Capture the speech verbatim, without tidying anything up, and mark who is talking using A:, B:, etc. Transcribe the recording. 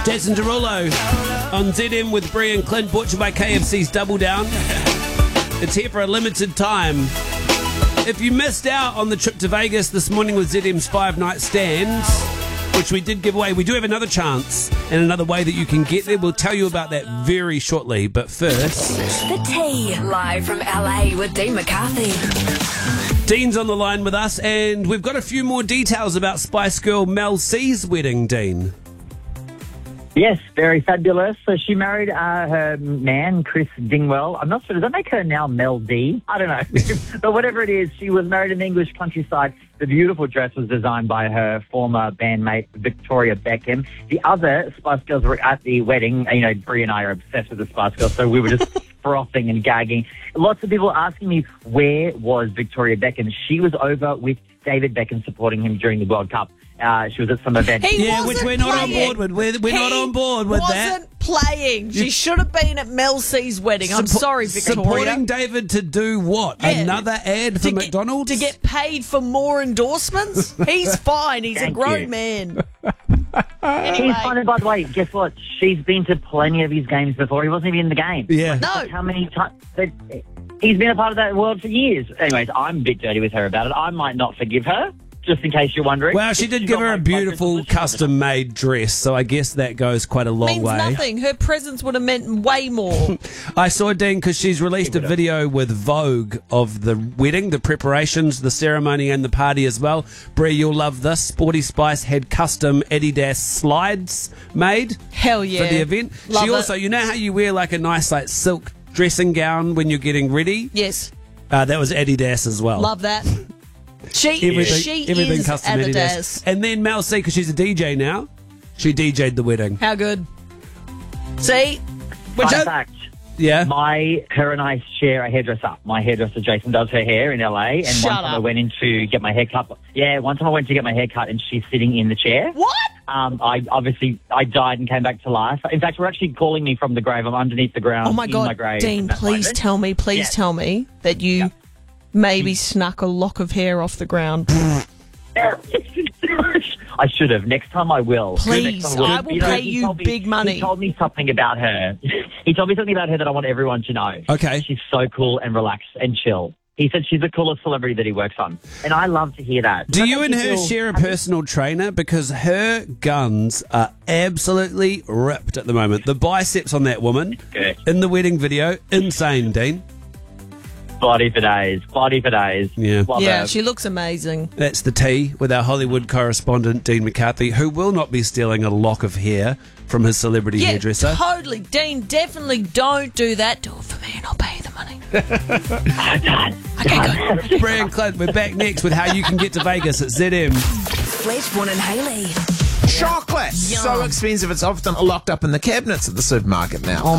A: Jason Derulo on Z M with Brie and Clint, brought to you by K F C's Double Down. It's here for a limited time. If you missed out on the trip to Vegas this morning with Z M's five-night stand, which we did give away, we do have another chance and another way that you can get there. We'll tell you about that very shortly. But first,
B: The Tea, live from L A with Dean McCarthy.
A: Dean's on the line with us, and we've got a few more details about Spice Girl Mel C's wedding, Dean.
C: Yes, very fabulous. So she married uh, her man, Chris Dingwell. I'm not sure, does that make her now Mel D? I don't know. But whatever it is, she was married in the English countryside. The beautiful dress was designed by her former bandmate, Victoria Beckham. The other Spice Girls were at the wedding. You know, Brie and I are obsessed with the Spice Girls, so we were just frothing and gagging. Lots of people asking me, where was Victoria Beckham? She was over with David Beckham supporting him during the World Cup. Uh, she was at some event.
D: He
A: Yeah,
D: wasn't
A: which we're not
D: playing.
A: on board with. We're, we're not
D: He
A: on board with
D: wasn't
A: that.
D: playing. She
A: You-
D: should have been at Mel C's wedding. I'm
A: Suppo-
D: sorry, Victoria.
A: Supporting David to do what?
D: Yeah.
A: Another ad for
D: to
A: McDonald's?
D: Get, to get paid for more endorsements? He's fine. He's
C: Thank
D: a grown
C: you.
D: man. Anyway,
C: He's fine, and by the way, guess what? She's been to plenty of his games before. He wasn't even in the game.
A: Yeah.
D: no.
C: How many times? He's been a part of that world for years. Anyways, I'm a bit dirty with her about it. I might not forgive her, just in case you're wondering.
A: Well, she did
C: She's
A: give
C: not
A: her
C: my-
A: a
C: my
A: beautiful
C: Christmas present.
A: custom-made dress, so I guess that goes quite a long
D: Means
A: way.
D: nothing. Her presence would have meant way more.
A: I saw Dean because she's released a
C: Keep it up.
A: video with Vogue of the wedding, the preparations, the ceremony, and the party as well. Brie, you'll love this. Sporty Spice had custom Adidas slides made
D: Hell yeah.
A: for the event.
D: Love
A: she
D: it.
A: also, you know how you wear like a nice like silk dressing gown when you're getting ready?
D: Yes.
A: Uh, that was Adidas as well.
D: Love that. She,
A: everything,
D: she
A: everything
D: is
A: custom
D: Adidas.
A: Adidas. And then Mel C, because she's a D J now, she D J'd the wedding.
D: How good. See?
A: Which
C: Fun
A: I-
C: fact.
A: yeah.
C: My, her and I share a hairdresser. My hairdresser, Jason, does her hair in L A. And
D: Shut
C: one time
D: up.
C: I went in to get my hair cut. Yeah, one time I went to get my hair cut and she's sitting in the chair.
D: What?
C: Um, I obviously, I died and came back to life. In fact, we're actually calling me from the grave. I'm underneath the ground
D: Oh my
C: in
D: God,
C: my grave.
D: Dean,
C: at that
D: please
C: moment.
D: tell me, please
C: Yeah.
D: tell me that you
C: Yeah.
D: maybe snuck a lock of hair off the ground.
C: I should have. Next time I will.
D: Please,
C: Next time
D: I will pay
C: he
D: you
C: told me-
D: big money.
C: He told me something about her. He told me something about her that I want everyone to know.
A: Okay.
C: She's so cool and relaxed and chill. He said she's the coolest celebrity that he works on. And I love to hear that.
A: Do
C: Does
A: you
C: that
A: and
C: make
A: her
C: feel
A: share a
C: happy?
A: personal trainer? Because her guns are absolutely ripped at the moment. The biceps on that woman
C: Good.
A: in the wedding video, insane, Dean.
C: Body for days. Body for days.
A: Yeah.
C: Love
D: Yeah,
C: her.
D: she looks amazing.
A: That's the tea with our Hollywood correspondent, Dean McCarthy, who will not be stealing a lock of hair from his celebrity
D: Yeah,
A: hairdresser.
D: totally. Dean, definitely don't do that. Do it for me and I'll pay you the money.
C: Done.
D: Okay, good.
A: Brian Clint, we're back next with how you can get to Vegas at Z M.
B: Fledgebourne and Haley.
E: Chocolate! So expensive, it's often locked up in the cabinets at the supermarket now.